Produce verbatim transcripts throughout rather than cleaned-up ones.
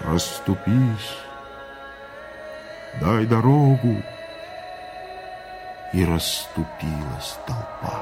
расступись, дай дорогу. И расступилась толпа.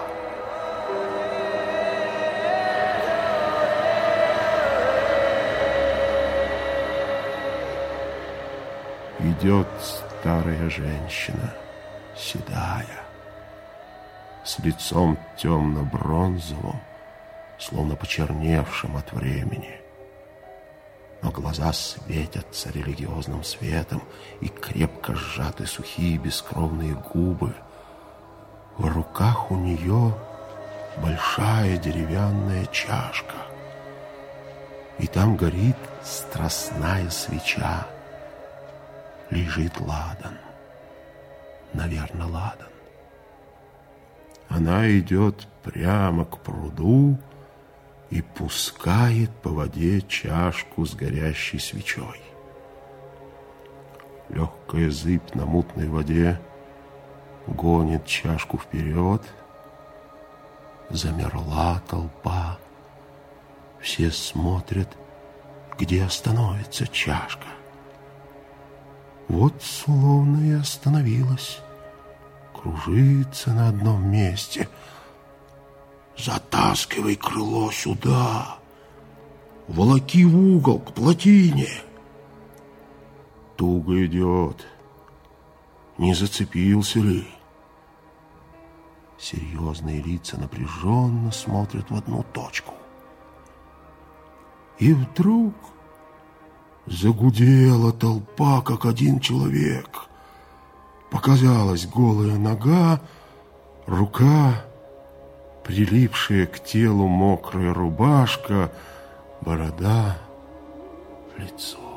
Идет старая женщина, седая, с лицом темно-бронзовым, словно почерневшим от времени. Но глаза светятся религиозным светом, и крепко сжаты сухие бескровные губы. В руках у нее большая деревянная чашка, и там горит страстная свеча. Лежит ладан, наверное, ладан. Она идет прямо к пруду и пускает по воде чашку с горящей свечой. Легкая зыбь на мутной воде гонит чашку вперед. Замерла толпа. Все смотрят, где остановится чашка. Вот словно и остановилась. Кружится на одном месте. Затаскивай крыло сюда. Волоки в угол, к плотине. Туго идет. Не зацепился ли? Серьезные лица напряженно смотрят в одну точку. И вдруг загудела толпа, как один человек. Показалась голая нога, рука, прилипшая к телу мокрая рубашка, борода, лицо.